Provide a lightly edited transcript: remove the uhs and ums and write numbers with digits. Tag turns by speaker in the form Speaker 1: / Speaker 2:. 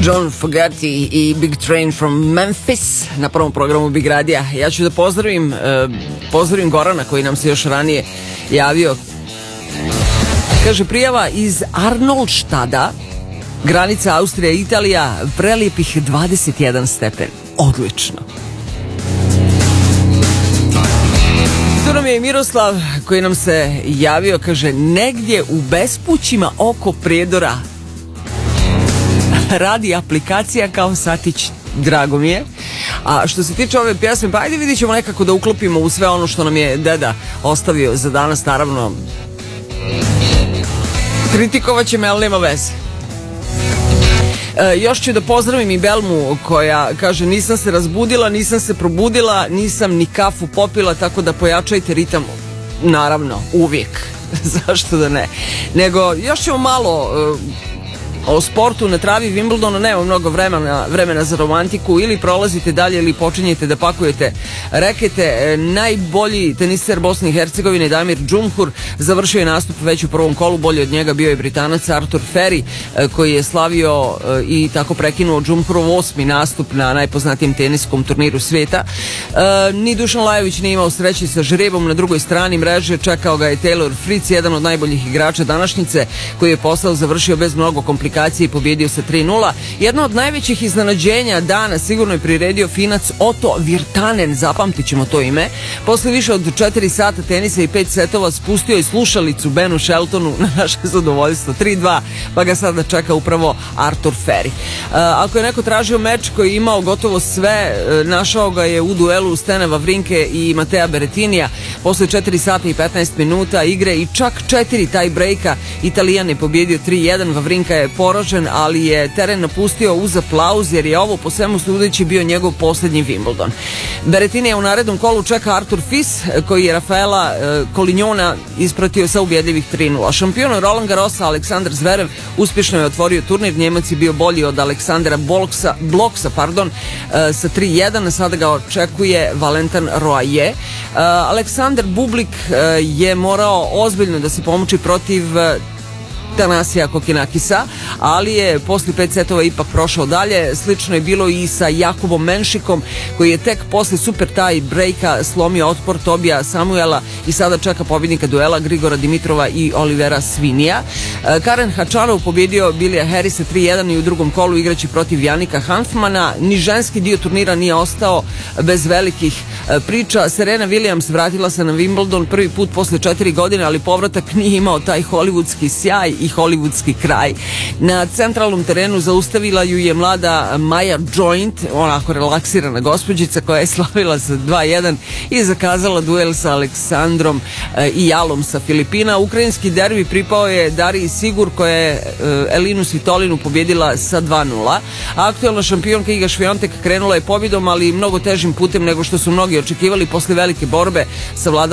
Speaker 1: John Fogerty i Big Train from Memphis na prvom programu Big Radija. Ja ću da pozdravim Gorana koji nam se još ranije javio. Kaže, prijava iz Arnoldštada, granica Austrija i Italija, prelijepih 21 stepen. Odlično. Tu nam je Miroslav koji nam se javio, kaže, negdje u bespućima oko Prijedora radi aplikacija kao satić, drago mi je. A što se tiče ove pjesme, pa ajde vidit ćemo nekako da uklopimo u sve ono što nam je deda ostavio za danas, naravno. Kritikovat će me, ali nema veze. Još ću da pozdravim i Belmu koja kaže, nisam se razbudila, nisam se probudila, nisam ni kafu popila, tako da pojačajte ritam. Naravno, uvijek. Zašto da ne? Nego, još ćemo malo o sportu na travi Wimbledona. Nema mnogo vremena za romantiku. Ili prolazite dalje ili počinjete da pakujete rekete. Najbolji teniser Bosne i Hercegovine Damir Džumhur završio je nastup već u prvom kolu. Bolji od njega bio je Britanac Artur Ferry koji je slavio i tako prekinuo Džumhurov 8. nastup na najpoznatijem teniskom turniru svijeta. Ni Dušan Lajović nije imao sreće sa žrebom. Na drugoj strani mreže čekao ga je Taylor Fritz, jedan od najboljih igrača današnjice, koji je posao završio bez mnogo komplikacija i pobjedio sa 3-0. Jedno od najvećih iznenađenja dana sigurno je priredio Finac Otto Virtanen, zapamtit ćemo to ime. Posle više od 4 sata tenisa i 5 setova spustio je slušalicu Benu Sheltonu na naše zadovoljstvo 3-2, pa ga sada čeka upravo Artur Ferry. Ako je neko tražio meč koji je imao gotovo sve, našao ga je u duelu Stena Wawrinke i Matea Berrettinija. Posle 4 sata i 15 minuta igre i čak 4 tie breaka Italijan je pobjedio 3-1. Wawrinka je poražen, ali je teren napustio uz aplauz jer je ovo po svemu sudeći bio njegov posljednji Wimbledon. Berrettinija u narednom kolu čeka Artur Fils koji je Rafaela Kolinjona ispratio sa ubjedljivih 3-0. Šampion Roland Garrosa Aleksandar Zverev uspješno je otvorio turnir. Njemac je bio bolji od Aleksandra Bloksa sa 3-1. Sada ga očekuje Valentin Royer. Aleksandar Bublik je morao ozbiljno da se pomuči protiv Tanasija Kokinakisa, ali je posle 5 setova ipak prošao dalje. Slično je bilo i sa Jakubom Menšikom koji je tek posle super tie breaka slomio otpor Tobija Samuela i sada čeka pobjednika duela Grigora Dimitrova i Olivera Svinija. Karen Hačanov pobjedio Bilija Harrisa 3-1 i u drugom kolu igraći protiv Janika Hanfmana. Ni ženski dio turnira nije ostao bez velikih priča. Serena Williams vratila se na Wimbledon prvi put posle 4 godine, ali povratak nije imao taj hollywoodski sjaj i hollywoodski kraj. Na centralnom terenu zaustavila ju je mlada Maja Joint, onako relaksirana gospođica koja je slavila sa 2-1 i zakazala duel sa Aleksandrom i Jalom sa Filipina. Ukrajinski derbi pripao je Dariji Sigur koja je Elinu Svitolinu pobjedila sa 2-0. Aktualna šampionka Iga Šviontek krenula je pobjedom, ali mnogo težim putem nego što su mnogi očekivali posle velike borbe sa